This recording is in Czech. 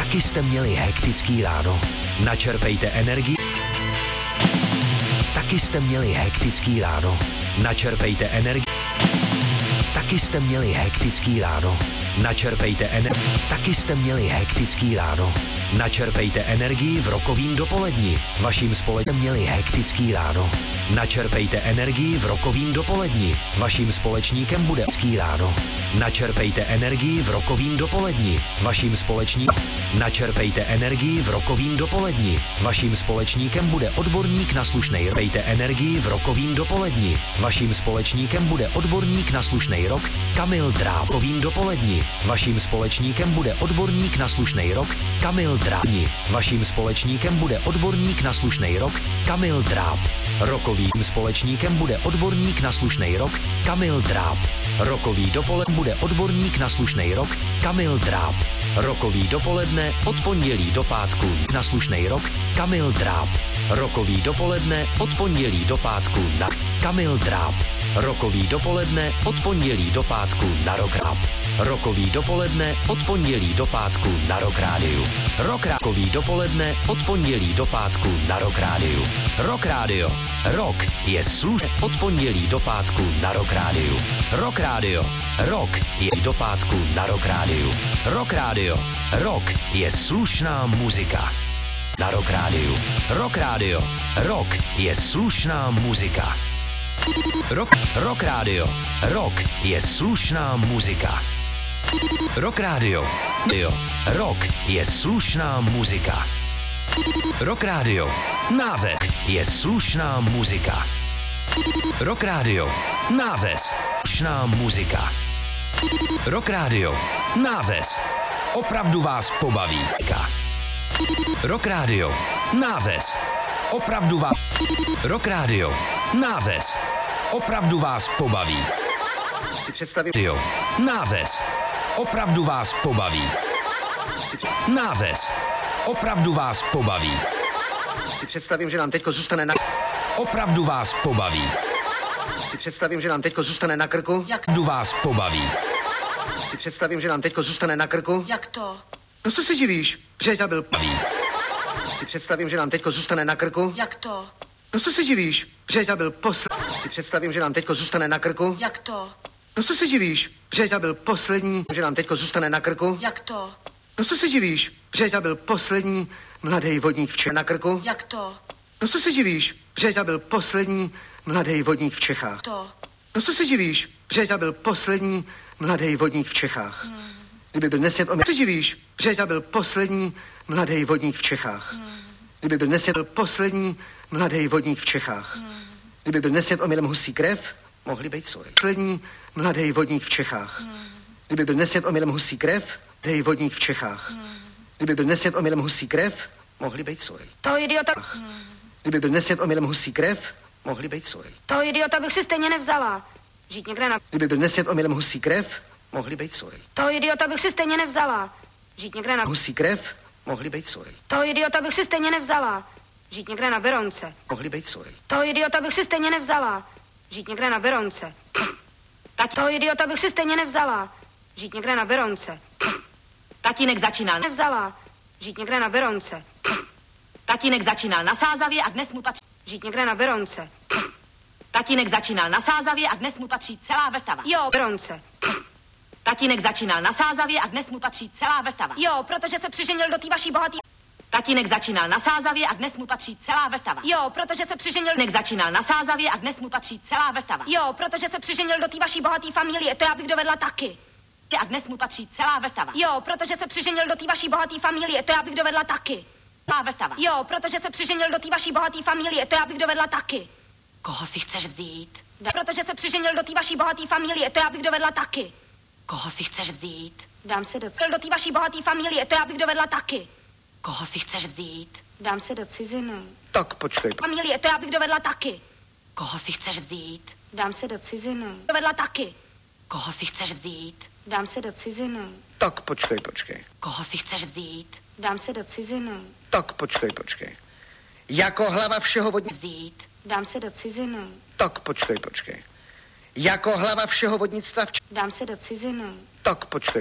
Taky jste měli hektický ráno. Načerpejte energii. Taky jste měli hektický ráno. Načerpejte energii. Taky jste měli hektický ráno. Načerpejte energii. Taky jste měli hektický ráno. Načerpejte energii v rokovým dopoledni. Vaším společníkem měli hektický ráno. Načerpejte energii v rokovým dopoledni. Vaším společníkem bude hektický ráno. Načerpejte energii v rokovým dopoledni. Vaším společníkem. Načerpejte energii v rokovým dopoledni. Vaším společníkem bude odborník na slušnej rok. Načerpejte energii v rokovým dopoledni. Vaším společníkem bude odborník na slušnej rok Kamil Dráb. Rokovým dopoledni. Vaším společníkem bude odborník na slušnej rok Kamil Dráb. Vaším společníkem bude odborník na slušnej rok Kamil Dráb. Rokovým společníkem bude odborník na slušnej rok Kamil Dráb. Rokový dopoledne bude odborník na slušnej rok Kamil Dráb. Rokový dopoledne od pondělí do pátku na slušnej rok Kamil Dráb. Rokový dopoledne od pondělí do pátku na Kamil Dráb. Rokový dopoledne od pondělí do pátku na Rock Ráb. Rokový dopoledne od pondělí do pátku na Rock Rádiu. Rokový dopoledne od pondělí do pátku na Rock Rádiu. Rock Rádio. Rock je slušný od pondělí do pátku na Rock Rádiu. Rock Rádio. Rock je do pátku na Rock Rádiu. Rock Rádio. Rock je slušná muzika. Na Rock Rádiu. Rock Rádio. Rock je slušná muzika. Rock Rádio. Rock je slušná muzika. Rock Rádio. Rock je slušná muzika. Rock Rádio. Název je slušná muzika. Rock Rádio. Název. Slušná muzika. Rock Rádio. Název. Opravdu vás pobaví. Rock Rádio. Název. Opravdu vás. Rock Rádio. Název. Opravdu vás pobaví. Si představím. Název. Opravdu vás pobaví. Název. Opravdu vás pobaví. Si představím, že nám teďko zůstane na... Opravdu vás pobaví. Si představím, že nám teďko zůstane na krku. Jak opravdu vás pobaví. Si představím, že nám teďko zůstane na krku. Jak to? No co se divíš? Břeťa byl... Si představím, že nám teďko zůstane na krku. Jak to? No co se divíš? Břeťa byl poslední. Si představím, že nám teďko zůstane na krku. Jak to? No co se divíš? Břeťa byl poslední, že nám teďko zůstane na krku. Jak to? No co se divíš? Břeťa byl poslední mladý vodník v Čechách. Na krku. Jak to? No co se divíš? Břeťa byl poslední mladý vodník v Čechách. To? No co se divíš? Břeťa byl poslední mladý vodník v Čechách. Kdyby byl nesnět omylem. Co se divíš? Břeťa byl poslední mladý vodník v Čechách. Kdyby byl nesnět poslední mladý vodník v Čechách. Kdyby byl nesnět omylem husí krev, mohli být sorry. Poslední mladý vodník v Čechách. Kdyby byl nesnět omylem husí krev, mladý vodník v Čechách. Kdyby byl nesnět omylem husí krev, mohli být sorry. To idiota... Kdyby byl nesnět omylem husí krev, mohli být sorry. To idiota bych si stejně nevzala. Žít někde na... Kdyby byl nesnět omylem husí krev, mohli být sorry. To idiota bych si stejně nevzala. Žít někde na... Husí krev, mohli být sorry. To idiota bych si stejně nevzala. Žít někde na Berounce. Mohli být sorry. To idiota bych si stejně nevzala. Žít někde na Berounce. Tak to idiota bych si stejně nevzala. Žít někde na Berounce. Tatínek začínal Nevzala. Žít někde na Berounce. Tatínek začínal na Sázavě a dnes mu patří. Žít někde na Berounce. Tatínek začínal na Sázavě a dnes mu patří celá Vltava. Jo, Berounce. Tatínek začínal na Sázavě a dnes mu patří celá Vltava. Jo, protože se přiženil do té vaší bohatý... Tatínek začínal na Sázavě a dnes mu patří celá Vltava. Jo, protože se přiženil... Tatínek začínal na Sázavě a dnes mu patří celá Vltava. Jo, protože se přiženil do té vaší bohatý familie, to já bych dovedla taky. A dnes mu patří celá Vltava. Jo, protože se přiženil do té vaší bohatý familie, to já bych dovedla taky. Celá Vltava. Jo, protože se přiženil do té vaší bohatý familie, to já bych dovedla taky. Koho si chceš vzít? Protože se přiženil do té vaší bohatý familie, to já bych dovedla taky. Koho si chceš vzít? Dám se do té vaší bohatý familie, to já bych dovedla taky. Koho si chceš vzít? Dám se do ciziny. Tak počkej. Familie, to já bych dovedla taky. Koho si chceš vzít? Dám se do ciziny. Dovedla taky. Koho si chceš vzít? Dám se do ciziny. Tak počkej. Koho si chceš vzít? Dám se do ciziny. Tak počkej. Jako hlava všeho vodní... Vzít? Dám se do ciziny. Tak počkej. Jako hlava všeho vodnictva Dám se do ciziny. Tak počkej.